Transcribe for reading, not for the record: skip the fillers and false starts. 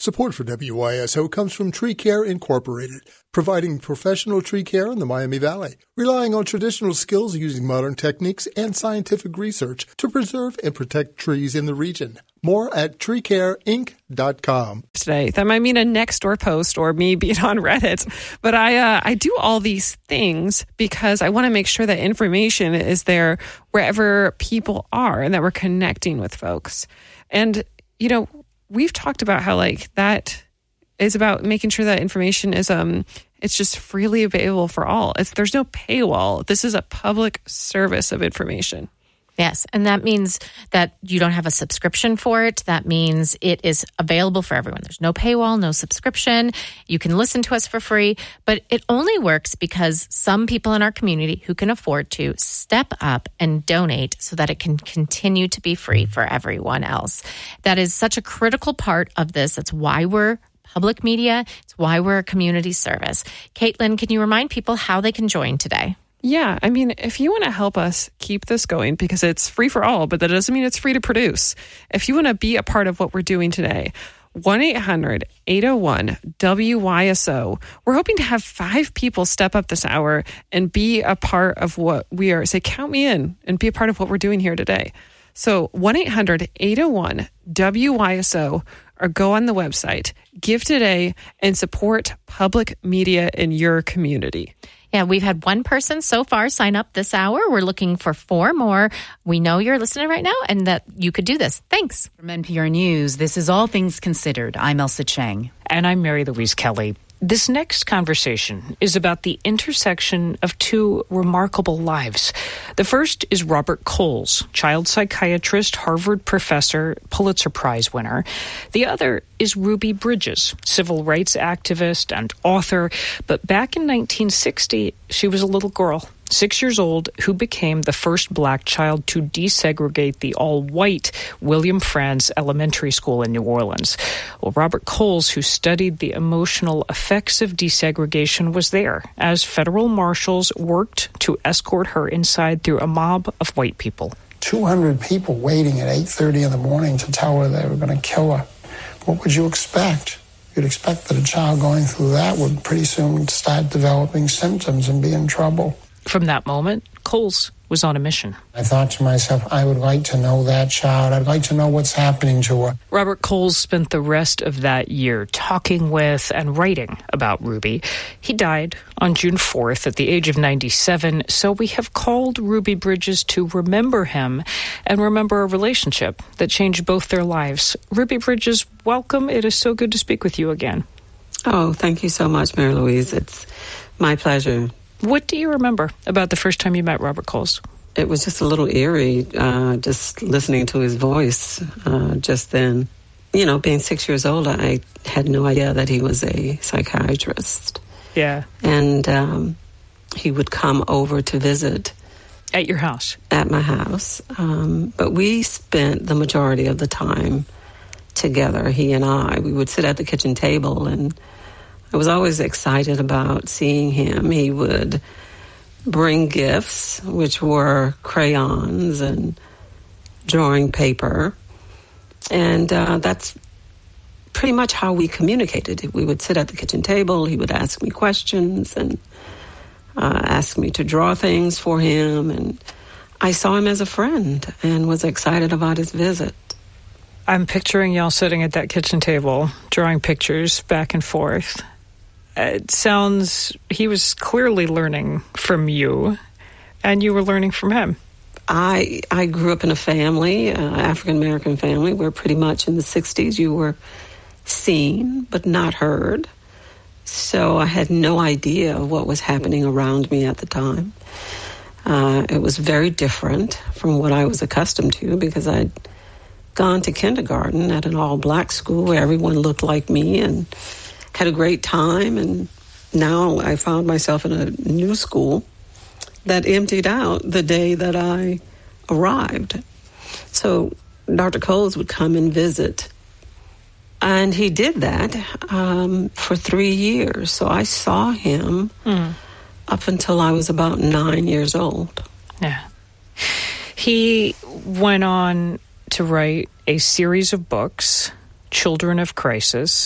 Support for WYSO comes from Tree Care Incorporated, providing professional tree care in the Miami Valley, relying on traditional skills using modern techniques and scientific research to preserve and protect trees in the region. More at treecareinc.com. Today, that might mean a Nextdoor post or me being on Reddit, but I do all these things because I want to make sure that information is there wherever people are and that we're connecting with folks. And, you know, we've talked about how that is about making sure that information is it's just freely available for all. There's no paywall. This is a public service of information. Yes, and that means that you don't have a subscription for it. That means it is available for everyone. There's no paywall, no subscription. You can listen to us for free, but it only works because some people in our community who can afford to step up and donate so that it can continue to be free for everyone else. That is such a critical part of this. That's why we're public media. It's why we're a community service. Caitlin, can you remind people how they can join today? Yeah, I mean, if you want to help us keep this going, because it's free for all, but that doesn't mean it's free to produce. If you want to be a part of what we're doing today, 1-800-801-WYSO. We're hoping to have 5 people step up this hour and be a part of what we are. Say, count me in and be a part of what we're doing here today. So 1-800-801-WYSO, or go on the website, give today, and support public media in your community. Yeah, we've had one person so far sign up this hour. We're looking for 4 more. We know you're listening right now and that you could do this. Thanks. From NPR News, this is All Things Considered. I'm Elsa Chang. And I'm Mary Louise Kelly. This next conversation is about the intersection of 2 remarkable lives. The first is Robert Coles, child psychiatrist, Harvard professor, Pulitzer Prize winner. The other is Ruby Bridges, civil rights activist and author. But back in 1960, she was a little girl, 6 years old, who became the first black child to desegregate the all-white William Frantz Elementary School in New Orleans. Well, Robert Coles, who studied the emotional effects of desegregation, was there as federal marshals worked to escort her inside through a mob of white people. 200 people waiting at 8:30 in the morning to tell her they were going to kill her. What would you expect? You'd expect that a child going through that would pretty soon start developing symptoms and be in trouble. From that moment, Coles was on a mission. I thought to myself, I would like to know that child. I'd like to know what's happening to her. Robert Coles spent the rest of that year talking with and writing about Ruby. He died on June 4th at the age of 97, so we have called Ruby Bridges to remember him and remember a relationship that changed both their lives. Ruby Bridges, welcome. It is so good to speak with you again. Oh, thank you so much, Mary Louise. It's my pleasure. What do you remember about the first time you met Robert Coles? It was just a little eerie, just listening to his voice just then. You know, being 6 years old, I had no idea that he was a psychiatrist. Yeah. And he would come over to visit. At your house? At my house. But we spent the majority of the time together, he and I. We would sit at the kitchen table, and I was always excited about seeing him. He would bring gifts, which were crayons and drawing paper. And that's pretty much how we communicated. We would sit at the kitchen table. He would ask me questions and ask me to draw things for him. And I saw him as a friend and was excited about his visit. I'm picturing y'all sitting at that kitchen table, drawing pictures back and forth. It sounds, he was clearly learning from you, and you were learning from him. I grew up in a family, African-American family, where pretty much in the 60s you were seen but not heard. So I had no idea what was happening around me at the time. It was very different from what I was accustomed to because I'd gone to kindergarten at an all-black school where everyone looked like me and had a great time, and now I found myself in a new school that emptied out the day that I arrived. So Dr. Coles would come and visit, and he did that for 3 years. So I saw him up until I was about 9 years old. Yeah. He went on to write a series of books, Children of Crisis,